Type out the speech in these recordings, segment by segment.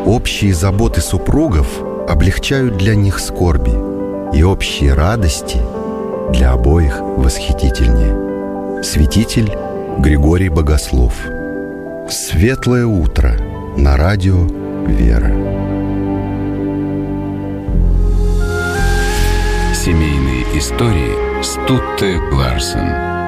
Общие заботы супругов облегчают для них скорби, и общие радости для обоих восхитительнее. Святитель Григорий Богослов. Светлое утро на радио «Вера». Семейные истории Стутте Ларсен.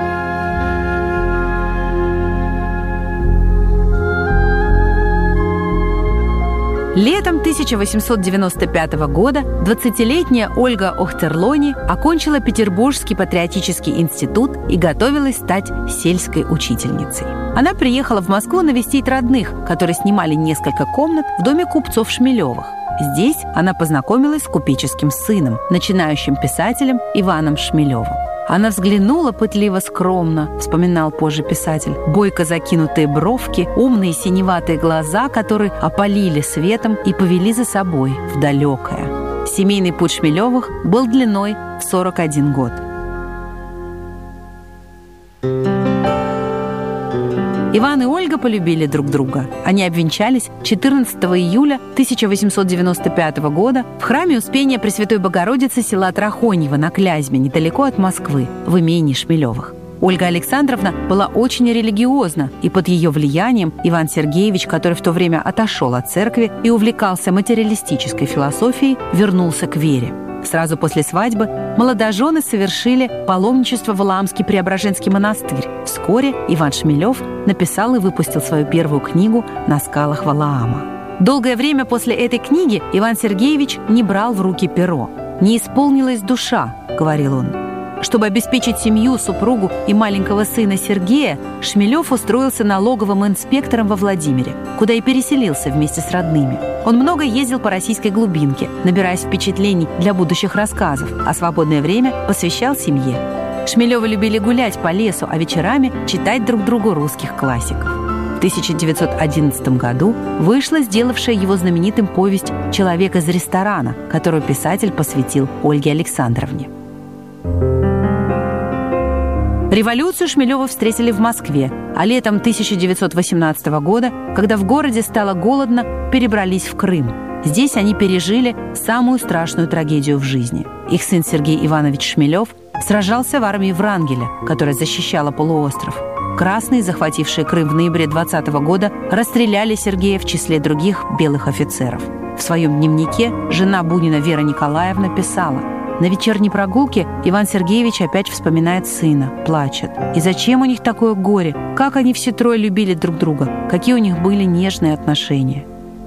Летом 1895 года 20-летняя Ольга Охтерлони окончила Петербургский патриотический институт и готовилась стать сельской учительницей. Она приехала в Москву навестить родных, которые снимали несколько комнат в доме купцов Шмелевых. Здесь она познакомилась с купеческим сыном, начинающим писателем Иваном Шмелевым. Она взглянула пытливо скромно, вспоминал позже писатель, бойко закинутые бровки, умные синеватые глаза, которые опалили светом и повели за собой в далекое. Семейный путь Шмелевых был длиной в 41 год. Иван и Ольга полюбили друг друга. Они обвенчались 14 июля 1895 года в храме Успения Пресвятой Богородицы села Трахоньево на Клязьме, недалеко от Москвы, в имении Шмелевых. Ольга Александровна была очень религиозна, и под ее влиянием Иван Сергеевич, который в то время отошел от церкви и увлекался материалистической философией, вернулся к вере. Сразу после свадьбы молодожены совершили паломничество в Валаамский Преображенский монастырь. Вскоре Иван Шмелев написал и выпустил свою первую книгу «На скалах Валаама». Долгое время после этой книги Иван Сергеевич не брал в руки перо. «Не исполнилась душа», — говорил он. Чтобы обеспечить семью, супругу и маленького сына Сергея, Шмелев устроился налоговым инспектором во Владимире, куда и переселился вместе с родными. Он много ездил по российской глубинке, набираясь впечатлений для будущих рассказов, а свободное время посвящал семье. Шмелевы любили гулять по лесу, а вечерами читать друг другу русских классиков. В 1911 году вышла сделавшая его знаменитым повесть «Человек из ресторана», которую писатель посвятил Ольге Александровне. Революцию Шмелевы встретили в Москве, а летом 1918 года, когда в городе стало голодно, перебрались в Крым. Здесь они пережили самую страшную трагедию в жизни. Их сын Сергей Иванович Шмелев сражался в армии Врангеля, которая защищала полуостров. Красные, захватившие Крым в ноябре 20 года, расстреляли Сергея в числе других белых офицеров. В своем дневнике жена Бунина Вера Николаевна писала: «На вечерней прогулке Иван Сергеевич опять вспоминает сына, плачет. И зачем у них такое горе? Как они все трое любили друг друга? Какие у них были нежные отношения?»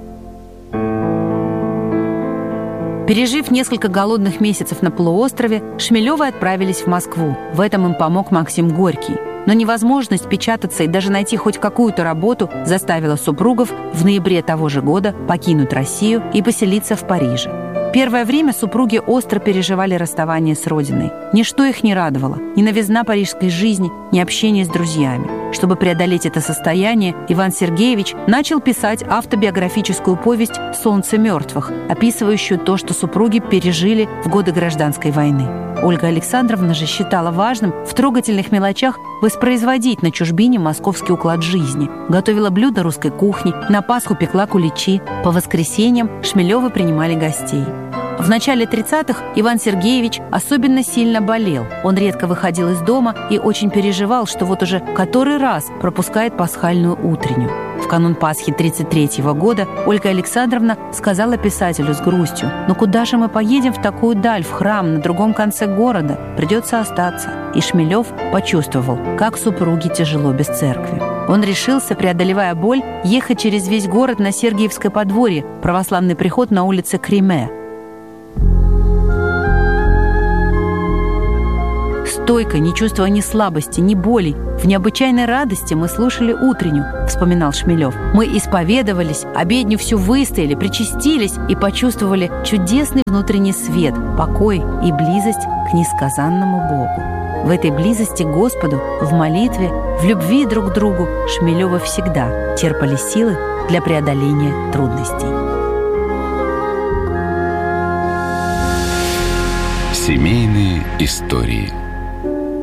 Пережив несколько голодных месяцев на полуострове, Шмелевы отправились в Москву. В этом им помог Максим Горький. Но невозможность печататься и даже найти хоть какую-то работу заставила супругов в ноябре того же года покинуть Россию и поселиться в Париже. Первое время супруги остро переживали расставание с родиной. Ничто их не радовало. Ни новизна парижской жизни, ни общение с друзьями. Чтобы преодолеть это состояние, Иван Сергеевич начал писать автобиографическую повесть «Солнце мертвых», описывающую то, что супруги пережили в годы гражданской войны. Ольга Александровна же считала важным в трогательных мелочах воспроизводить на чужбине московский уклад жизни. Готовила блюда русской кухни, на Пасху пекла куличи. По воскресеньям Шмелевы принимали гостей. В начале 30-х Иван Сергеевич особенно сильно болел. Он редко выходил из дома и очень переживал, что вот уже который раз пропускает пасхальную утреннюю. В канун Пасхи 1933 года Ольга Александровна сказала писателю с грустью: «Ну куда же мы поедем в такую даль, в храм на другом конце города? Придется остаться». И Шмелев почувствовал, как супруге тяжело без церкви. Он решился, преодолевая боль, ехать через весь город на Сергиевское подворье, православный приход на улице Креме. Стойко, не чувствуя ни слабости, ни боли, в необычайной радости мы слушали утреннюю, вспоминал Шмелев. Мы исповедовались, обедню всю выстояли, причастились и почувствовали чудесный внутренний свет, покой и близость к несказанному Богу. В этой близости к Господу, в молитве, в любви друг к другу Шмелевы всегда черпали силы для преодоления трудностей. Семейные истории.